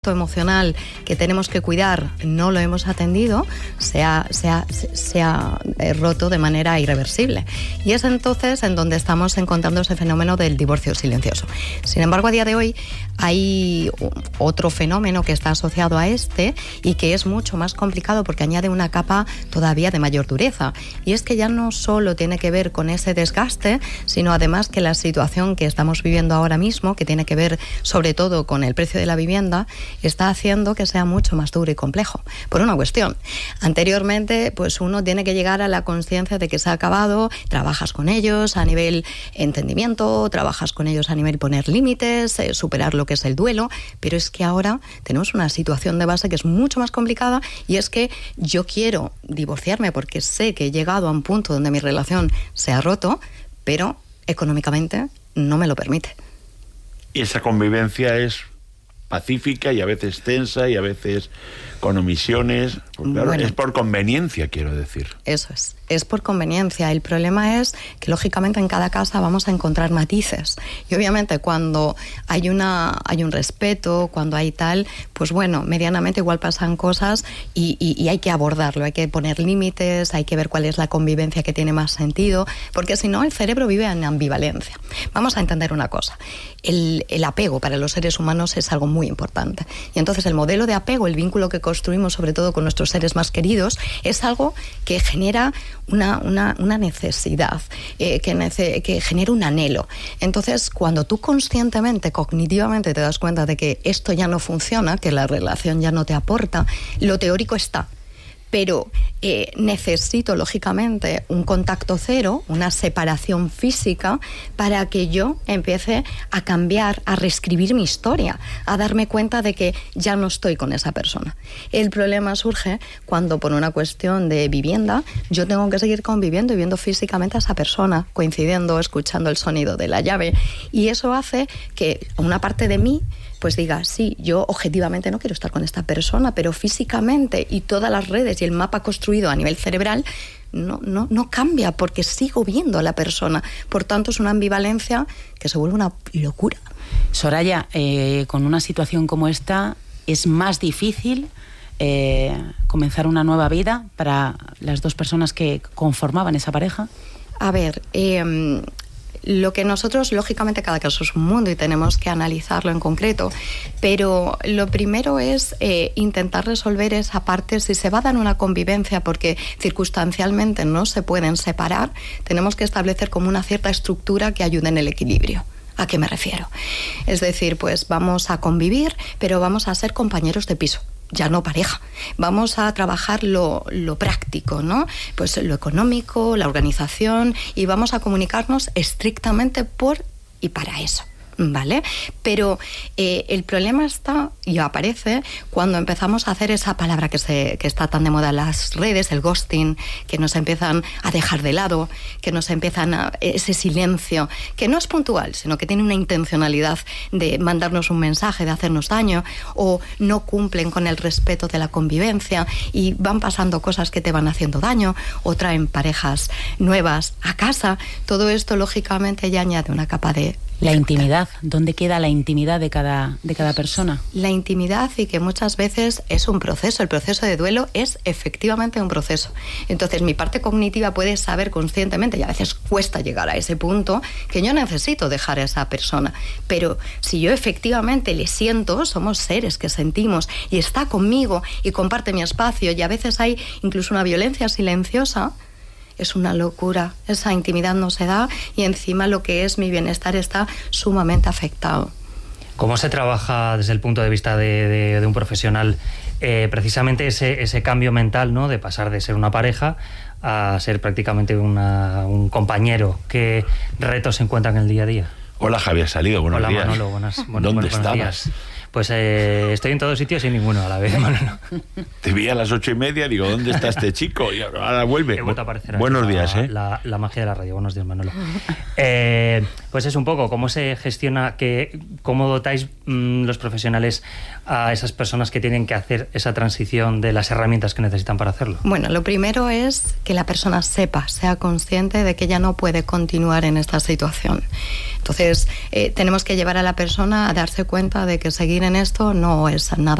emocional que tenemos que cuidar no lo hemos atendido, se ha roto de manera irreversible. Y es entonces en donde estamos encontrando ese fenómeno del divorcio silencioso. Sin embargo, a día de hoy hay otro fenómeno que está asociado a este y que es mucho más complicado porque añade una capa todavía de mayor dureza. Y es que ya no solo tiene que ver con ese desgaste, sino además que la situación que estamos viviendo ahora mismo, que tiene que ver sobre todo con el precio de la vivienda, está haciendo que sea mucho más duro y complejo. Por una cuestión. Anteriormente, pues uno tiene que llegar a la conciencia de que se ha acabado, trabajas con ellos a nivel entendimiento, trabajas con ellos a nivel poner límites, superar lo que es el duelo, pero es que ahora tenemos una situación de base que es mucho más complicada y es que yo quiero divorciarme porque sé que he llegado a un punto donde mi relación se ha roto, pero económicamente no me lo permite. Y esa convivencia es pacífica y a veces tensa y a veces con omisiones. Pues claro, bueno, es por conveniencia, quiero decir. Eso es por conveniencia. El problema es que lógicamente en cada casa vamos a encontrar matices y obviamente cuando hay un respeto, cuando hay tal, pues bueno, medianamente igual pasan cosas y hay que abordarlo, hay que poner límites, hay que ver cuál es la convivencia que tiene más sentido, porque si no el cerebro vive en ambivalencia. Vamos a entender una cosa, el apego para los seres humanos es algo muy importante y entonces el modelo de apego, el vínculo que construimos sobre todo con nuestros seres más queridos, es algo que genera una necesidad, que genera un anhelo. Entonces, cuando tú conscientemente, cognitivamente te das cuenta de que esto ya no funciona, que la relación ya no te aporta, lo teórico está. Pero necesito, lógicamente, un contacto cero, una separación física, para que yo empiece a cambiar, a reescribir mi historia, a darme cuenta de que ya no estoy con esa persona. El problema surge cuando, por una cuestión de vivienda, yo tengo que seguir conviviendo y viendo físicamente a esa persona, coincidiendo, escuchando el sonido de la llave. Y eso hace que una parte de mí pues diga, sí, yo objetivamente no quiero estar con esta persona, pero físicamente y todas las redes y el mapa construido a nivel cerebral no cambia porque sigo viendo a la persona. Por tanto, es una ambivalencia que se vuelve una locura. Soraya, con una situación como esta, ¿es más difícil comenzar una nueva vida para las dos personas que conformaban esa pareja? A ver, lo que nosotros, lógicamente, cada caso es un mundo y tenemos que analizarlo en concreto, pero lo primero es intentar resolver esa parte. Si se va a dar una convivencia porque circunstancialmente no se pueden separar, tenemos que establecer como una cierta estructura que ayude en el equilibrio. ¿A qué me refiero? Es decir, pues vamos a convivir, pero vamos a ser compañeros de piso. Ya no pareja. Vamos a trabajar lo práctico, ¿no? Pues lo económico, la organización, y vamos a comunicarnos estrictamente por y para eso, ¿vale? Pero el problema está y aparece cuando empezamos a hacer esa palabra que está tan de moda en las redes, el ghosting, que nos empiezan a dejar de lado, que nos empiezan ese silencio, que no es puntual, sino que tiene una intencionalidad de mandarnos un mensaje, de hacernos daño, o no cumplen con el respeto de la convivencia y van pasando cosas que te van haciendo daño, o traen parejas nuevas a casa. Todo esto, lógicamente, ya añade una capa de... La intimidad, ¿dónde queda la intimidad de cada persona? La intimidad, y que muchas veces es un proceso, el proceso de duelo es efectivamente un proceso. Entonces mi parte cognitiva puede saber conscientemente, y a veces cuesta llegar a ese punto, que yo necesito dejar a esa persona. Pero si yo efectivamente le siento, somos seres que sentimos, y está conmigo y comparte mi espacio, y a veces hay incluso una violencia silenciosa, es una locura. Esa intimidad no se da y encima lo que es mi bienestar está sumamente afectado. ¿Cómo se trabaja desde el punto de vista de un profesional precisamente ese cambio mental, ¿no? De pasar de ser una pareja a ser prácticamente un compañero? ¿Qué retos se encuentran en el día a día? Hola, Javier Salido, buenos días. Hola, Manolo, ¿Dónde estabas? Días. Pues estoy en todos sitios y en ninguno a la vez, Manolo. Te vi a las 8:30, digo, ¿dónde está este chico? Y ahora vuelve. He vuelto a aparecer. Buenos días, la magia de la radio. Buenos días, Manolo. Pues es un poco cómo se gestiona, cómo dotáis los profesionales a esas personas que tienen que hacer esa transición de las herramientas que necesitan para hacerlo. Bueno, lo primero es que la persona sea consciente de que ya no puede continuar en esta situación. Entonces, tenemos que llevar a la persona a darse cuenta de que seguir en esto no es nada